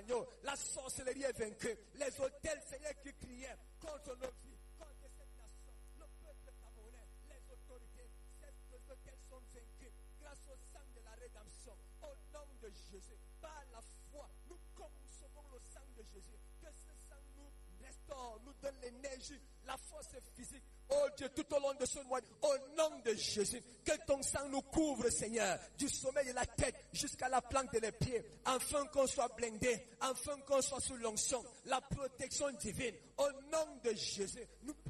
l'agneau. La sorcellerie est vaincue. Les autels, Seigneur, qui criaient contre nos vies, contre cette nation, le peuple camerounais, les autorités, ces autels sont vaincus grâce au sang de la rédemption. Au nom de Jésus, par la foi, nous consommons le sang de Jésus. Que ce sang nous restaure, nous donne l'énergie, la force physique. Oh Dieu, tout au long de ce mois, au nom de Jésus, que ton sang nous couvre, Seigneur, du sommet de la tête jusqu'à la plante des pieds, afin qu'on soit blindé, afin qu'on soit sous l'onction, la protection divine. Au nom de Jésus, nous